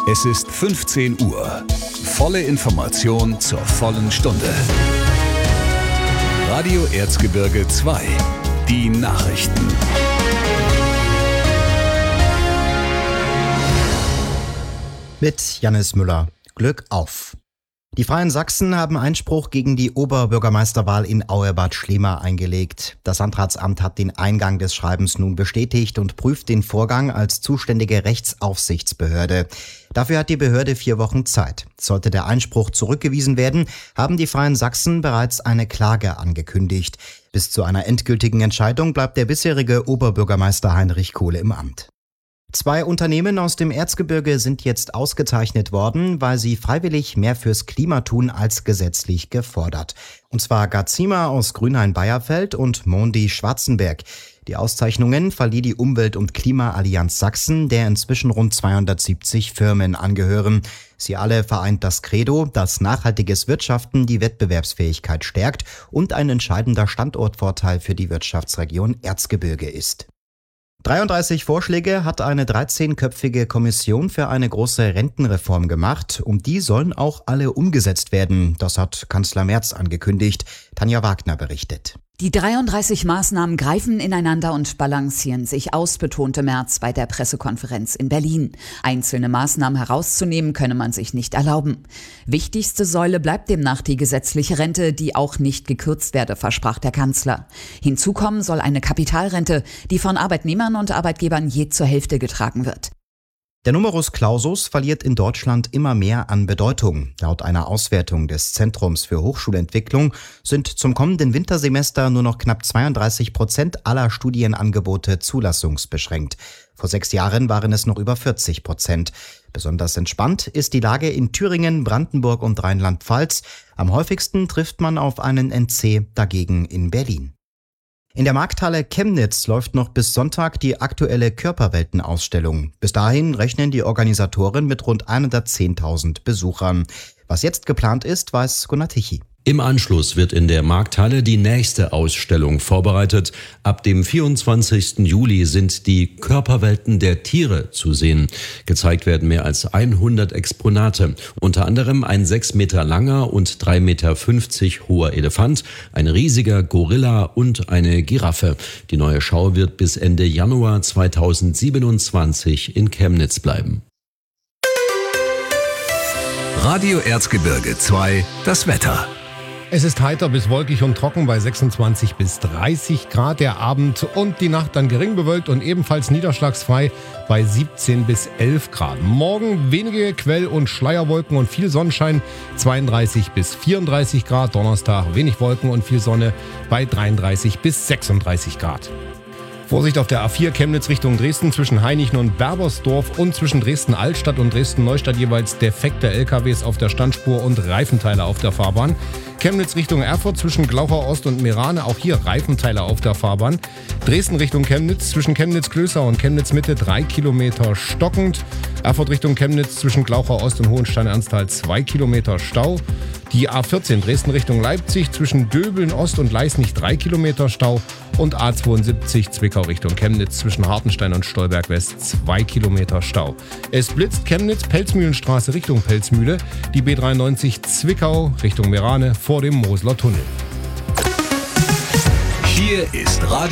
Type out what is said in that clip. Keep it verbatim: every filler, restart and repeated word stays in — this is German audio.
Es ist fünfzehn Uhr. Volle Information zur vollen Stunde. Radio Erzgebirge zwei. Die Nachrichten. Mit Jannis Müller. Glück auf! Die Freien Sachsen haben Einspruch gegen die Oberbürgermeisterwahl in Auerbad Schlema eingelegt. Das Landratsamt hat den Eingang des Schreibens nun bestätigt und prüft den Vorgang als zuständige Rechtsaufsichtsbehörde. Dafür hat die Behörde vier Wochen Zeit. Sollte der Einspruch zurückgewiesen werden, haben die Freien Sachsen bereits eine Klage angekündigt. Bis zu einer endgültigen Entscheidung bleibt der bisherige Oberbürgermeister Heinrich Kohle im Amt. Zwei Unternehmen aus dem Erzgebirge sind jetzt ausgezeichnet worden, weil sie freiwillig mehr fürs Klima tun als gesetzlich gefordert. Und zwar Gazima aus Grünhain-Beierfeld und Mondi Schwarzenberg. Die Auszeichnungen verlieh die Umwelt- und Klimaallianz Sachsen, der inzwischen rund zweihundertsiebzig Firmen angehören. Sie alle vereint das Credo, dass nachhaltiges Wirtschaften die Wettbewerbsfähigkeit stärkt und ein entscheidender Standortvorteil für die Wirtschaftsregion Erzgebirge ist. dreiunddreißig Vorschläge hat eine dreizehnköpfige Kommission für eine große Rentenreform gemacht. Und die sollen auch alle umgesetzt werden. Das hat Kanzler Merz angekündigt. Tanja Wagner berichtet. Die dreiunddreißig Maßnahmen greifen ineinander und balancieren sich aus, betonte Merz bei der Pressekonferenz in Berlin. Einzelne Maßnahmen herauszunehmen, könne man sich nicht erlauben. Wichtigste Säule bleibt demnach die gesetzliche Rente, die auch nicht gekürzt werde, versprach der Kanzler. Hinzu kommen soll eine Kapitalrente, die von Arbeitnehmern und Arbeitgebern je zur Hälfte getragen wird. Der Numerus Clausus verliert in Deutschland immer mehr an Bedeutung. Laut einer Auswertung des Zentrums für Hochschulentwicklung sind zum kommenden Wintersemester nur noch knapp zweiunddreißig Prozent aller Studienangebote zulassungsbeschränkt. Vor sechs Jahren waren es noch über vierzig Prozent. Besonders entspannt ist die Lage in Thüringen, Brandenburg und Rheinland-Pfalz. Am häufigsten trifft man auf einen N C dagegen in Berlin. In der Markthalle Chemnitz läuft noch bis Sonntag die aktuelle Körperweltenausstellung. Bis dahin rechnen die Organisatoren mit rund hundertzehntausend Besuchern. Was jetzt geplant ist, weiß Gunnar Tichy. Im Anschluss wird in der Markthalle die nächste Ausstellung vorbereitet. Ab dem vierundzwanzigsten Juli sind die Körperwelten der Tiere zu sehen. Gezeigt werden mehr als hundert Exponate. Unter anderem ein sechs Meter langer und drei Meter fünfzig hoher Elefant, ein riesiger Gorilla und eine Giraffe. Die neue Schau wird bis Ende Januar zweitausendsiebenundzwanzig in Chemnitz bleiben. Radio Erzgebirge zwei. Das Wetter. Es ist heiter bis wolkig und trocken bei sechsundzwanzig bis dreißig Grad. Der Abend und die Nacht dann gering bewölkt und ebenfalls niederschlagsfrei bei siebzehn bis elf Grad. Morgen wenige Quell- und Schleierwolken und viel Sonnenschein, zweiunddreißig bis vierunddreißig Grad. Donnerstag wenig Wolken und viel Sonne bei dreiunddreißig bis sechsunddreißig Grad. Vorsicht auf der A vier Chemnitz Richtung Dresden zwischen Hainichen und Berbersdorf und zwischen Dresden-Altstadt und Dresden-Neustadt jeweils defekte L K Ws auf der Standspur und Reifenteile auf der Fahrbahn. Chemnitz Richtung Erfurt zwischen Glauchau Ost und Merane, auch hier Reifenteile auf der Fahrbahn. Dresden Richtung Chemnitz zwischen Chemnitz-Klößau und Chemnitz-Mitte drei Kilometer stockend. Erfurt Richtung Chemnitz zwischen Glauchau Ost und Hohenstein-Ernsthal zwei Kilometer Stau. Die A vierzehn Dresden Richtung Leipzig zwischen Döbeln Ost und Leisnig drei Kilometer Stau. Und A zweiundsiebzig Zwickau Richtung Chemnitz zwischen Hartenstein und Stolberg West zwei Kilometer Stau. Es blitzt Chemnitz Pelzmühlenstraße Richtung Pelzmühle, die B dreiundneunzig Zwickau Richtung Merane vor dem Mosler Tunnel. Hier ist Radio